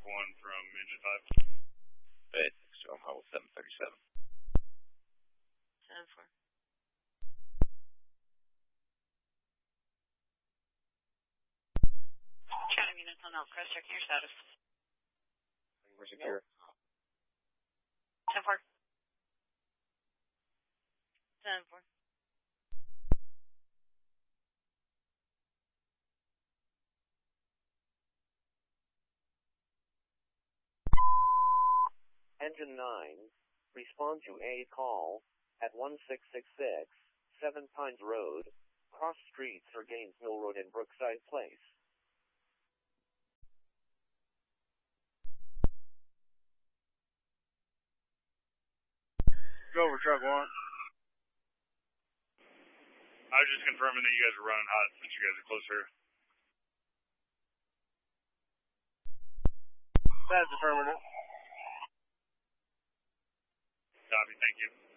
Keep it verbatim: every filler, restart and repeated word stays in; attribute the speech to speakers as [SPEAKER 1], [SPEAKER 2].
[SPEAKER 1] one from engine five.
[SPEAKER 2] Base six two, I'm hold seven thirty-seven.
[SPEAKER 3] seven four. Chatham units on Elk Crest, checking your status.
[SPEAKER 2] We're secure.
[SPEAKER 3] ten four. ten four.
[SPEAKER 4] Engine nine, respond to a call at one six six six, Seven Pines Road, cross streets for Gaines Mill Road and Brookside Place.
[SPEAKER 1] Go over truck one. I was just confirming that you guys are running hot since you guys are closer.
[SPEAKER 5] That's affirmative.
[SPEAKER 1] Copy, thank you.